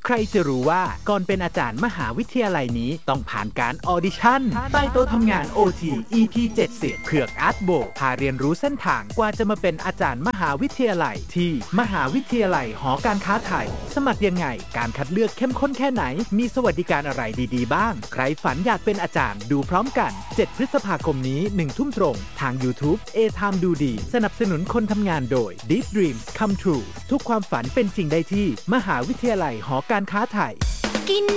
ใครจะรู้ว่าก่อนเป็นอาจารย์มหาวิทยาลัยนี้ต้องผ่านการออดิชั่นใต้โต๊ะทำงาน OT EP 70เผือกอาร์ตโบพาเรียนรู้เส้นทางกว่าจะมาเป็นอาจารย์มหาวิทยาลัยที่มหาวิทยาลัยหอการค้าไทยสมัครยังไงการคัดเลือกเข้มข้นแค่ไหนมีสวัสดิการอะไรดีๆบ้างใครฝันอยากเป็นอาจารย์ดูพร้อมกัน7 พฤษภาคมนี้ 1 ทุ่มตรงทาง YouTube A-Time ดูดีสนับสนุนคนทำงานโดย Deep Dreams Come True ทุกความฝันเป็นจริงได้ที่มหาวิทยาลัยหอการค้าไทย